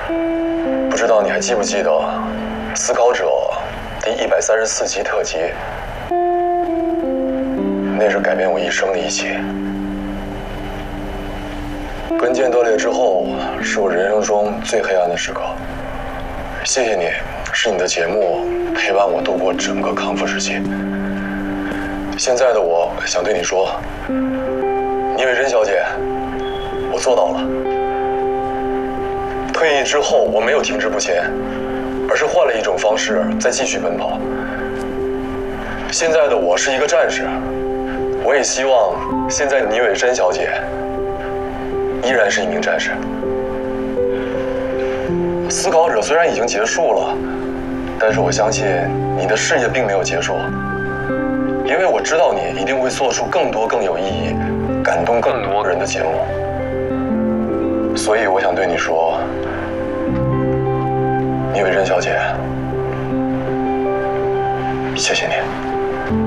不知道你还记不记得《思考者》第134集特辑？那是改变我一生的一期。跟腱断裂之后，是我人生中最黑暗的时刻。谢谢你，是你的节目陪伴我度过整个康复时期。现在的我想对你说，倪伟珍小姐，我做到了。退役之后，我没有停滞不前，而是换了一种方式再继续奔跑。现在的我是一个战士，我也希望现在倪伟珍小姐依然是一名战士。思考者虽然已经结束了，但是我相信你的事业并没有结束，因为我知道你一定会做出更多更有意义、感动更多人的节目。所以我想对你说，倪伟珍小姐，谢谢你。